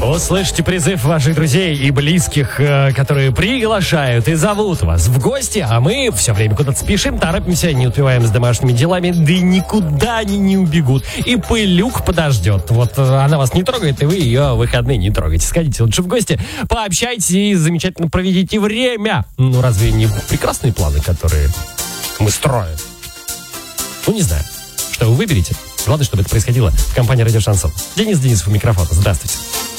Услышьте призыв ваших друзей и близких, которые приглашают и зовут вас в гости, а мы все время куда-то спешим, торопимся, не успеваем с домашними делами, да и никуда они не убегут. И пылюк подождет. Вот она вас не трогает, и вы ее в выходные не трогаете. Сходите лучше в гости, пообщайтесь и замечательно проведите время. Ну, разве не прекрасные планы, которые мы строим? Ну, не знаю. Что вы выберете? Главное, чтобы это происходило в компании «Радио Шансон». Денис Денисов у микрофона. Здравствуйте.